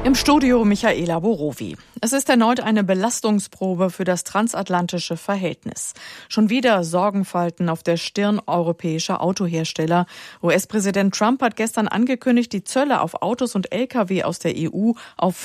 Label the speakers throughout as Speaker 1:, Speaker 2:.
Speaker 1: Im Studio Michaela Borowi. Es ist erneut eine Belastungsprobe für das transatlantische Verhältnis. Schon wieder Sorgenfalten auf der Stirn europäischer Autohersteller. US-Präsident Trump hat gestern angekündigt, die Zölle auf Autos und Lkw aus der EU auf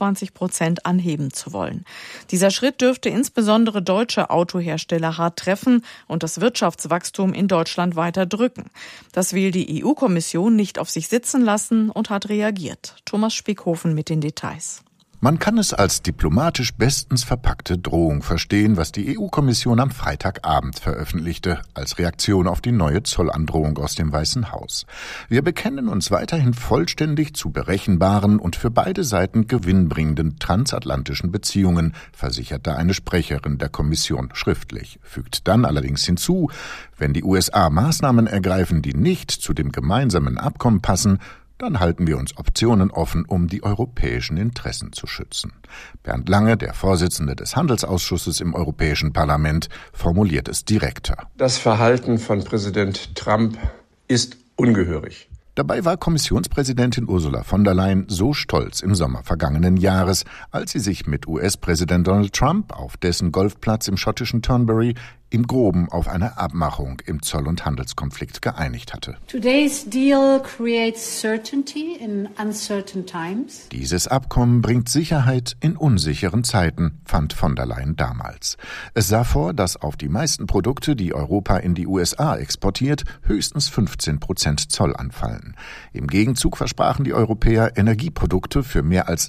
Speaker 1: 25% anheben zu wollen. Dieser Schritt dürfte insbesondere deutsche Autohersteller hart treffen und das Wirtschaftswachstum in Deutschland weiter drücken. Das will die EU-Kommission nicht auf sich sitzen lassen und hat reagiert. Thomas Spickhofen mit den Details.
Speaker 2: Man kann es als diplomatisch bestens verpackte Drohung verstehen, was die EU-Kommission am Freitagabend veröffentlichte, als Reaktion auf die neue Zollandrohung aus dem Weißen Haus. Wir bekennen uns weiterhin vollständig zu berechenbaren und für beide Seiten gewinnbringenden transatlantischen Beziehungen, versicherte eine Sprecherin der Kommission schriftlich, fügt dann allerdings hinzu, wenn die USA Maßnahmen ergreifen, die nicht zu dem gemeinsamen Abkommen passen, dann halten wir uns Optionen offen, um die europäischen Interessen zu schützen. Bernd Lange, der Vorsitzende des Handelsausschusses im Europäischen Parlament, formuliert es direkter.
Speaker 3: Das Verhalten von Präsident Trump ist ungehörig.
Speaker 2: Dabei war Kommissionspräsidentin Ursula von der Leyen so stolz im Sommer vergangenen Jahres, als sie sich mit US-Präsident Donald Trump auf dessen Golfplatz im schottischen Turnberry im Groben auf eine Abmachung im Zoll- und Handelskonflikt geeinigt hatte.
Speaker 4: Today's deal creates certainty in uncertain times.
Speaker 2: Dieses Abkommen bringt Sicherheit in unsicheren Zeiten, fand von der Leyen damals. Es sah vor, dass auf die meisten Produkte, die Europa in die USA exportiert, höchstens 15% Zoll anfallen. Im Gegenzug versprachen die Europäer, Energieprodukte für mehr als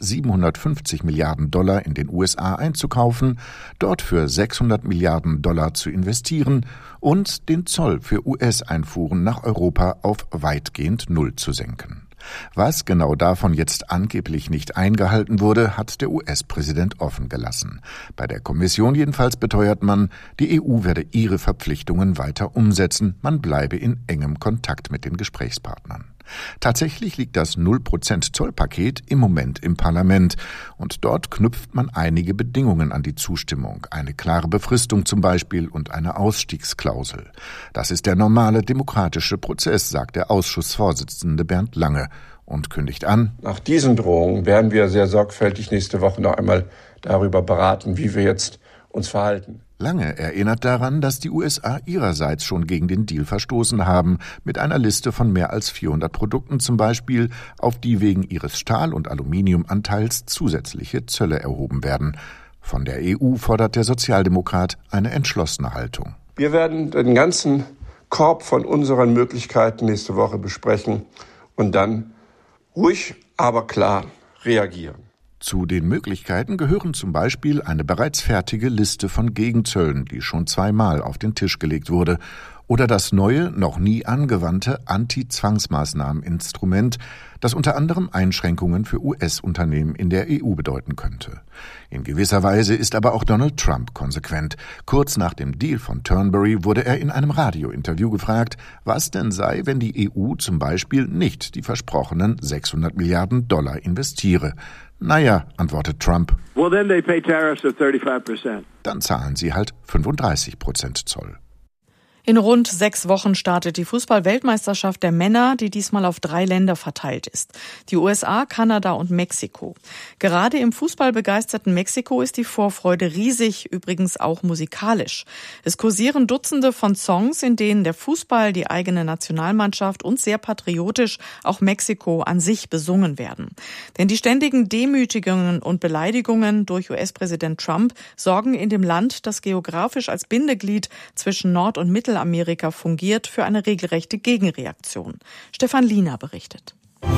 Speaker 2: 750 Milliarden Dollar in den USA einzukaufen, dort für 600 Milliarden Dollar zu investieren und den Zoll für US-Einfuhren nach Europa auf weitgehend Null zu senken. Was genau davon jetzt angeblich nicht eingehalten wurde, hat der US-Präsident offen gelassen. Bei der Kommission jedenfalls beteuert man, die EU werde ihre Verpflichtungen weiter umsetzen, man bleibe in engem Kontakt mit den Gesprächspartnern. Tatsächlich liegt das 0% Zollpaket im Moment im Parlament und dort knüpft man einige Bedingungen an die Zustimmung, eine klare Befristung zum Beispiel und eine Ausstiegsklausel. Das ist der normale demokratische Prozess, sagt der Ausschussvorsitzende Bernd Lange und kündigt an:
Speaker 3: Nach diesen Drohungen werden wir sehr sorgfältig nächste Woche noch einmal darüber beraten, wie wir jetzt uns verhalten.
Speaker 2: Lange erinnert daran, dass die USA ihrerseits schon gegen den Deal verstoßen haben, mit einer Liste von mehr als 400 Produkten zum Beispiel, auf die wegen ihres Stahl- und Aluminiumanteils zusätzliche Zölle erhoben werden. Von der EU fordert der Sozialdemokrat eine entschlossene Haltung.
Speaker 3: Wir werden den ganzen Korb von unseren Möglichkeiten nächste Woche besprechen und dann ruhig, aber klar reagieren.
Speaker 2: Zu den Möglichkeiten gehören zum Beispiel eine bereits fertige Liste von Gegenzöllen, die schon 2-mal auf den Tisch gelegt wurde, oder das neue, noch nie angewandte Anti-Zwangsmaßnahmen-Instrument, das unter anderem Einschränkungen für US-Unternehmen in der EU bedeuten könnte. In gewisser Weise ist aber auch Donald Trump konsequent. Kurz nach dem Deal von Turnberry wurde er in einem Radiointerview gefragt, was denn sei, wenn die EU zum Beispiel nicht die versprochenen 600 Milliarden Dollar investiere. Naja, antwortet Trump.
Speaker 5: Well, then they pay tariffs of 35%.
Speaker 2: Dann zahlen sie halt 35% Zoll.
Speaker 1: In rund 6 Wochen startet die Fußball-Weltmeisterschaft der Männer, die diesmal auf 3 Länder verteilt ist. Die USA, Kanada und Mexiko. Gerade im fußballbegeisterten Mexiko ist die Vorfreude riesig, übrigens auch musikalisch. Es kursieren Dutzende von Songs, in denen der Fußball, die eigene Nationalmannschaft und sehr patriotisch auch Mexiko an sich besungen werden. Denn die ständigen Demütigungen und Beleidigungen durch US-Präsident Trump sorgen in dem Land, das geografisch als Bindeglied zwischen Nord- und Mittelamerika fungiert, für eine regelrechte Gegenreaktion. Stefan Liener berichtet.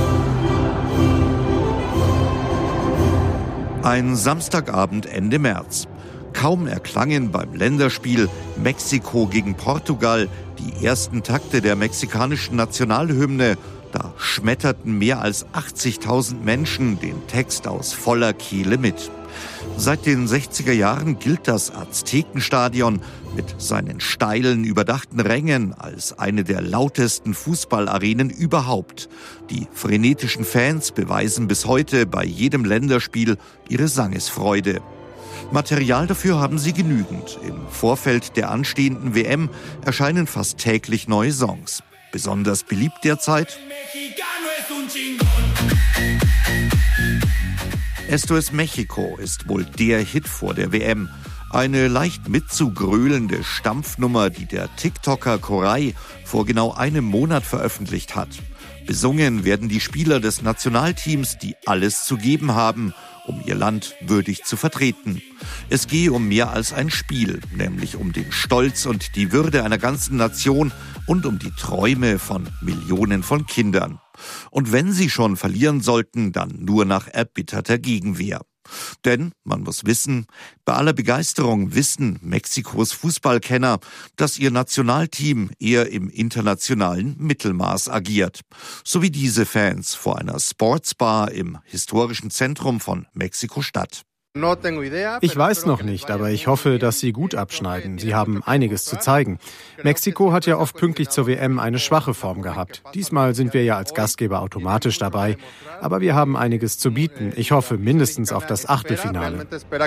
Speaker 6: Ein Samstagabend Ende März. Kaum erklangen beim Länderspiel Mexiko gegen Portugal die ersten Takte der mexikanischen Nationalhymne, da schmetterten mehr als 80.000 Menschen den Text aus voller Kehle mit. Seit den 60er Jahren gilt das Aztekenstadion mit seinen steilen, überdachten Rängen als eine der lautesten Fußballarenen überhaupt. Die frenetischen Fans beweisen bis heute bei jedem Länderspiel ihre Sangesfreude. Material dafür haben sie genügend. Im Vorfeld der anstehenden WM erscheinen fast täglich neue Songs. Besonders beliebt derzeit Esto es México ist wohl der Hit vor der WM. Eine leicht mitzugröhlende Stampfnummer, die der TikToker Koray vor genau einem Monat veröffentlicht hat. Besungen werden die Spieler des Nationalteams, die alles zu geben haben, um ihr Land würdig zu vertreten. Es gehe um mehr als ein Spiel, nämlich um den Stolz und die Würde einer ganzen Nation und um die Träume von Millionen von Kindern. Und wenn sie schon verlieren sollten, dann nur nach erbitterter Gegenwehr. Denn, man muss wissen, bei aller Begeisterung wissen Mexikos Fußballkenner, dass ihr Nationalteam eher im internationalen Mittelmaß agiert. So wie diese Fans vor einer Sportsbar im historischen Zentrum von Mexiko-Stadt.
Speaker 7: Ich weiß noch nicht, aber ich hoffe, dass sie gut abschneiden. Sie haben einiges zu zeigen. Mexiko hat ja oft pünktlich zur WM eine schwache Form gehabt. Diesmal sind wir ja als Gastgeber automatisch dabei. Aber wir haben einiges zu bieten. Ich hoffe mindestens auf das Achtelfinale.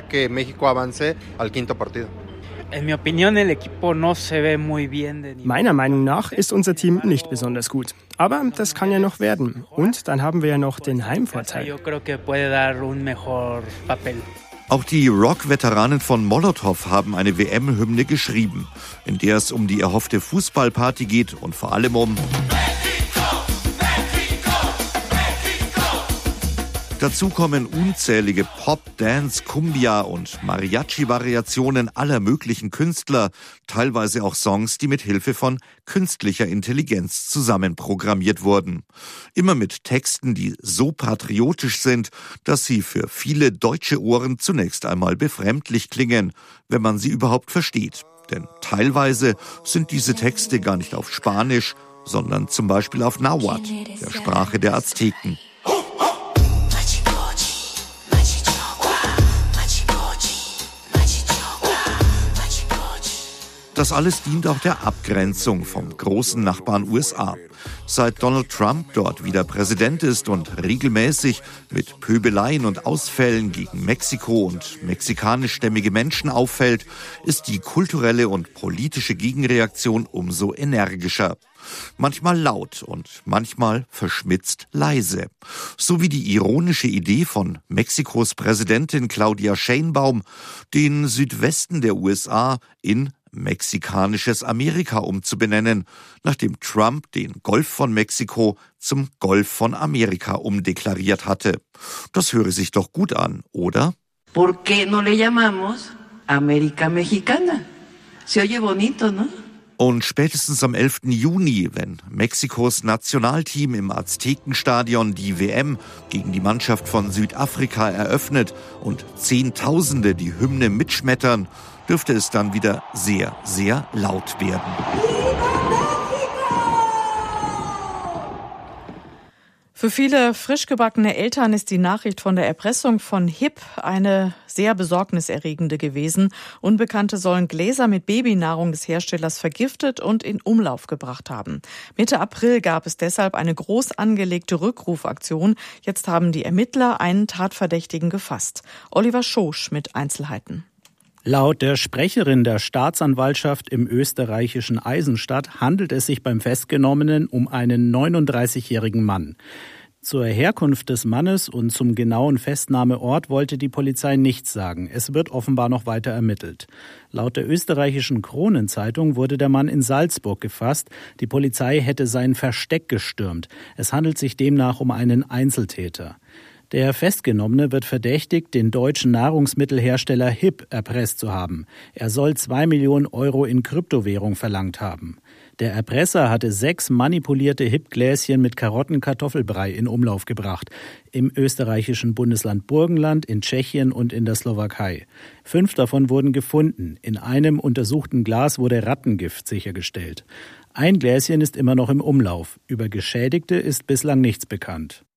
Speaker 8: Meiner Meinung nach ist unser Team nicht besonders gut. Aber das kann ja noch werden. Und dann haben wir ja noch den Heimvorteil.
Speaker 6: Auch die Rock-Veteranen von Molotow haben eine WM-Hymne geschrieben, in der es um die erhoffte Fußballparty geht und vor allem um Dazu kommen unzählige Pop, Dance, Cumbia und Mariachi-Variationen aller möglichen Künstler, teilweise auch Songs, die mit Hilfe von künstlicher Intelligenz zusammenprogrammiert wurden. Immer mit Texten, die so patriotisch sind, dass sie für viele deutsche Ohren zunächst einmal befremdlich klingen, wenn man sie überhaupt versteht. Denn teilweise sind diese Texte gar nicht auf Spanisch, sondern zum Beispiel auf Nahuatl, der Sprache der Azteken. Das alles dient auch der Abgrenzung vom großen Nachbarn USA. Seit Donald Trump dort wieder Präsident ist und regelmäßig mit Pöbeleien und Ausfällen gegen Mexiko und mexikanischstämmige Menschen auffällt, ist die kulturelle und politische Gegenreaktion umso energischer. Manchmal laut und manchmal verschmitzt leise. So wie die ironische Idee von Mexikos Präsidentin Claudia Sheinbaum, den Südwesten der USA in Mexikanisches Amerika umzubenennen, nachdem Trump den Golf von Mexiko zum Golf von Amerika umdeklariert hatte. Das höre sich doch gut an, oder?
Speaker 9: ¿Por qué no le llamamos América Mexicana? Se oye bonito, ¿no?
Speaker 6: Und spätestens am 11. Juni, wenn Mexikos Nationalteam im Aztekenstadion die WM gegen die Mannschaft von Südafrika eröffnet und Zehntausende die Hymne mitschmettern, dürfte es dann wieder sehr, sehr laut werden.
Speaker 1: Für viele frisch gebackene Eltern ist die Nachricht von der Erpressung von HIP eine sehr besorgniserregende gewesen. Unbekannte sollen Gläser mit Babynahrung des Herstellers vergiftet und in Umlauf gebracht haben. Mitte April gab es deshalb eine groß angelegte Rückrufaktion. Jetzt haben die Ermittler einen Tatverdächtigen gefasst. Oliver Schosch mit Einzelheiten.
Speaker 10: Laut der Sprecherin der Staatsanwaltschaft im österreichischen Eisenstadt handelt es sich beim Festgenommenen um einen 39-jährigen Mann. Zur Herkunft des Mannes und zum genauen Festnahmeort wollte die Polizei nichts sagen. Es wird offenbar noch weiter ermittelt. Laut der österreichischen Kronenzeitung wurde der Mann in Salzburg gefasst. Die Polizei hätte sein Versteck gestürmt. Es handelt sich demnach um einen Einzeltäter. Der Festgenommene wird verdächtigt, den deutschen Nahrungsmittelhersteller HIP erpresst zu haben. Er soll 2 Millionen Euro in Kryptowährung verlangt haben. Der Erpresser hatte 6 manipulierte HIP-Gläschen mit Karottenkartoffelbrei in Umlauf gebracht. Im österreichischen Bundesland Burgenland, in Tschechien und in der Slowakei. 5 davon wurden gefunden. In einem untersuchten Glas wurde Rattengift sichergestellt. Ein Gläschen ist immer noch im Umlauf. Über Geschädigte ist bislang nichts bekannt.